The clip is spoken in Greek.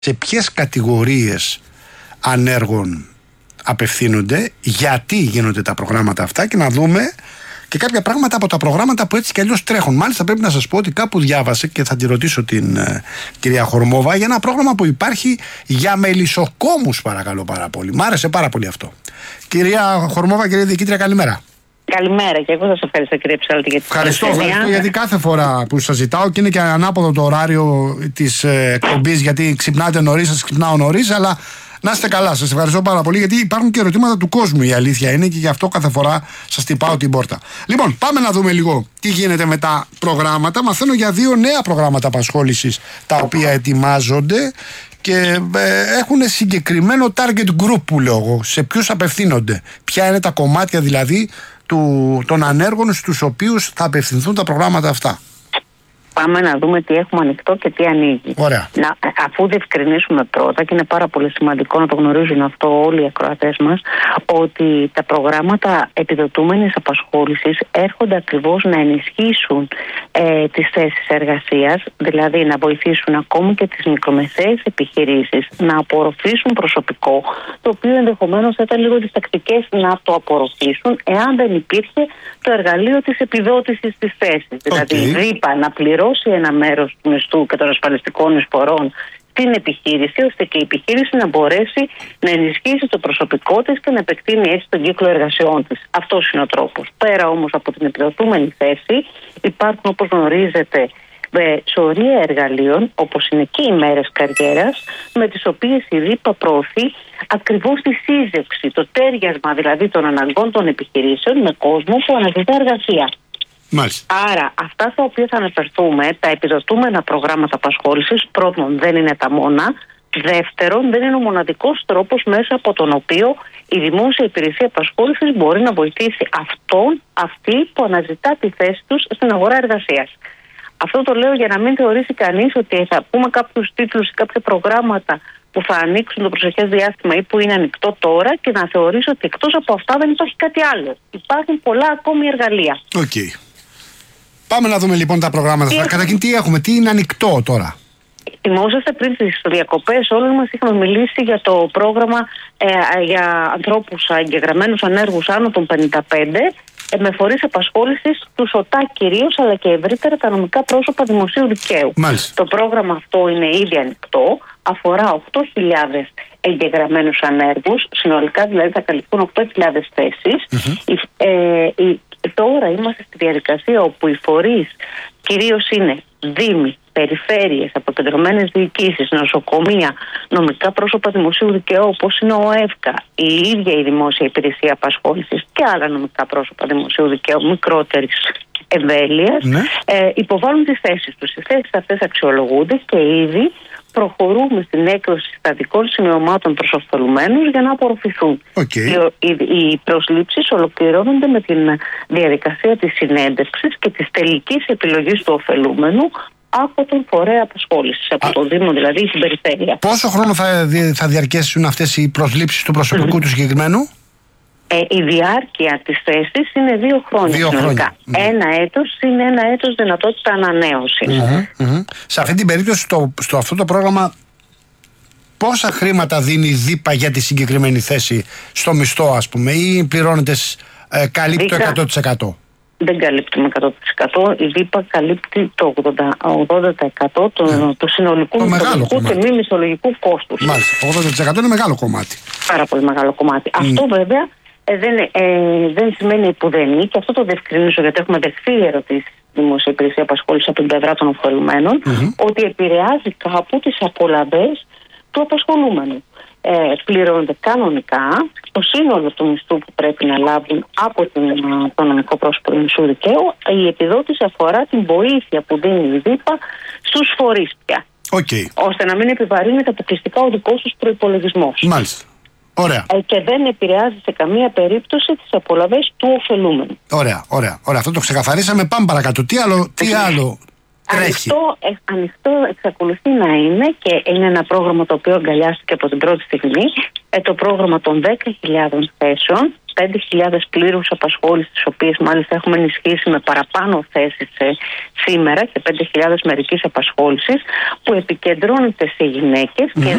σε ποιες κατηγορίες ανέργων απευθύνονται, γιατί γίνονται τα προγράμματα αυτά και να δούμε και κάποια πράγματα από τα προγράμματα που έτσι κι αλλιώς τρέχουν. Μάλιστα πρέπει να σας πω ότι κάπου διάβασε και θα τη ρωτήσω την κυρία Χορμόβα για ένα πρόγραμμα που υπάρχει για μελισσοκόμους, παρακαλώ πάρα πολύ. Μ' άρεσε πάρα πολύ αυτό. Κυρία Χορμόβα, κυρία Διοικήτρια, καλημέρα. Καλημέρα και εγώ σας ευχαριστώ, κύριε Ψάλτη, για την ευχαριστώ γιατί κάθε φορά που σας ζητάω και είναι και ανάποδο το ωράριο της εκπομπής, γιατί ξυπνάτε νωρίς, σας ξυπνάω νωρίς, αλλά να είστε καλά. Σας ευχαριστώ πάρα πολύ, γιατί υπάρχουν και ερωτήματα του κόσμου, η αλήθεια είναι, και γι' αυτό κάθε φορά σας τυπάω την πόρτα. Λοιπόν, πάμε να δούμε λίγο τι γίνεται με τα προγράμματα. Μαθαίνω για 2 νέα προγράμματα απασχόλησης τα οποία ετοιμάζονται και έχουν συγκεκριμένο target group που λέω εγώ, σε ποιους απευθύνονται, ποια είναι τα κομμάτια δηλαδή των ανέργων στους οποίους θα απευθυνθούν τα προγράμματα αυτά. Πάμε να δούμε τι έχουμε ανοιχτό και τι ανοίγει. Ωραία. Αφού διευκρινίσουμε πρώτα, και είναι πάρα πολύ σημαντικό να το γνωρίζουν αυτό όλοι οι ακροατές μας, ότι τα προγράμματα επιδοτούμενης απασχόλησης έρχονται ακριβώς να ενισχύσουν τις θέσεις εργασίας, δηλαδή να βοηθήσουν ακόμη και τις μικρομεσαίες επιχειρήσεις να απορροφήσουν προσωπικό, το οποίο ενδεχομένως θα ήταν λίγο διστακτικές να το απορροφήσουν εάν δεν υπήρχε το εργαλείο της επιδότησης της θέσης. Δηλαδή, ΔΥΠΑ να πληρώσει ένα μέρος του μισθού και των ασφαλιστικών εισφορών στην επιχείρηση, ώστε και η επιχείρηση να μπορέσει να ενισχύσει το προσωπικό της και να επεκτείνει έτσι τον κύκλο εργασιών της. Αυτός είναι ο τρόπος. Πέρα όμως από την επιδοτούμενη θέση, υπάρχουν, όπως γνωρίζετε, σωρία εργαλείων, όπως είναι και οι μέρες καριέρας, με τις οποίες η ΔΥΠΑ προωθεί ακριβώς τη σύζευξη, το τέριασμα δηλαδή των αναγκών των επιχειρήσεων με κόσμο που αναζητά εργασία. Μάλιστα. Άρα, αυτά στα οποία θα αναφερθούμε, τα επιδοτούμενα προγράμματα απασχόλησης, πρώτον, δεν είναι τα μόνα. Δεύτερον, δεν είναι ο μοναδικός τρόπος μέσα από τον οποίο η δημόσια υπηρεσία απασχόλησης μπορεί να βοηθήσει αυτή που αναζητά τη θέση τους στην αγορά εργασίας. Αυτό το λέω για να μην θεωρήσει κανείς ότι θα πούμε κάποιους τίτλους ή κάποια προγράμματα που θα ανοίξουν το προσεχές διάστημα ή που είναι ανοιχτό τώρα και να θεωρήσει ότι εκτός από αυτά δεν υπάρχει κάτι άλλο. Υπάρχουν πολλά ακόμη εργαλεία. Okay. Πάμε να δούμε λοιπόν τα προγράμματα. Καταρχήν τι έχουμε, τι είναι ανοιχτό τώρα. Θυμόσαστε πριν τις διακοπές, όλοι μας είχαμε μιλήσει για το πρόγραμμα για ανθρώπους εγγεγραμμένους ανέργους άνω των 55, με φορείς απασχόλησης του ΟΤΑ κυρίως, αλλά και ευρύτερα τα νομικά πρόσωπα δημοσίου δικαίου. Μάλιστα. Το πρόγραμμα αυτό είναι ήδη ανοιχτό, αφορά 8.000 εγγεγραμμένους ανέργους, συνολικά δηλαδή θα καλυφθούν 8.000 θέσεις. Τώρα είμαστε στη διαδικασία όπου οι φορείς κυρίως είναι δήμοι, περιφέρειες, αποκεντρωμένες διοικήσεις, νοσοκομεία, νομικά πρόσωπα δημοσίου δικαίου όπως είναι ο ΕΦΚΑ, η ίδια η Δημόσια Υπηρεσία Απασχόλησης και άλλα νομικά πρόσωπα δημοσίου δικαίου μικρότερης εμβέλειας, υποβάλλουν τις θέσεις τους. Οι θέσεις αυτές αξιολογούνται και ήδη προχωρούμε στην έκδοση στατικών σημειωμάτων προς ωφελουμένους για να απορροφηθούν. Οι προσλήψεις ολοκληρώνονται με την διαδικασία της συνέντευξης και της τελικής επιλογής του ωφελούμενου από τον φορέα απασχόλησης, από το Δήμο δηλαδή, στην περιφέρεια. Πόσο χρόνο θα διαρκέσουν αυτές οι προσλήψεις του προσωπικού του συγκεκριμένου? Η διάρκεια της θέσης είναι 2 χρόνια συνολικά. 1 έτος είναι 1 έτος δυνατότητα ανανέωσης. Σε αυτή την περίπτωση, στο αυτό το πρόγραμμα, πόσα χρήματα δίνει η ΔΥΠΑ για τη συγκεκριμένη θέση στο μισθό, ας πούμε, ή πληρώνεται, καλύπτει το 100%? Δεν καλύπτουμε 100%. Η ΔΥΠΑ καλύπτει το 80% του συνολικού μισθολογικού και μη μισθολογικού κόστους. Μάλιστα. 80% είναι μεγάλο κομμάτι. Πάρα πολύ μεγάλο κομμάτι. Αυτό βέβαια δεν σημαίνει επουδενή, και αυτό το διευκρινίζω γιατί έχουμε δεχθεί ερωτήσεις στη Δημόσια Υπηρεσία Απασχόλησης από την πλευρά των ωφελουμένων, ότι επηρεάζει κάπου τις απολαβές του απασχολούμενου. Πληρώνεται κανονικά το σύνολο του μισθού που πρέπει να λάβουν από το νομικό πρόσωπο δημοσίου δικαίου. Η επιδότηση αφορά την βοήθεια που δίνει η ΔΥΠΑ στους φορείς πια. Ώστε να μην επιβαρύνεται αποκλειστικά ο δικός τους προϋπολογισμός. Μάλιστα. Ωραία. Και δεν επηρεάζει σε καμία περίπτωση τις απολαβές του ωφελούμενου. Ωραία. Αυτό το ξεκαθαρίσαμε. Πάμε παρακάτω. Τι άλλο τρέχει? Ανοιχτό εξακολουθεί να είναι, και είναι ένα πρόγραμμα το οποίο αγκαλιάστηκε από την πρώτη στιγμή, το πρόγραμμα των 10.000 θέσεων 5.000 πλήρους απασχόλησης, τις οποίες μάλιστα έχουμε ενισχύσει με παραπάνω θέσεις σήμερα και 5.000 μερικής απασχόλησης, που επικεντρώνεται σε γυναίκες και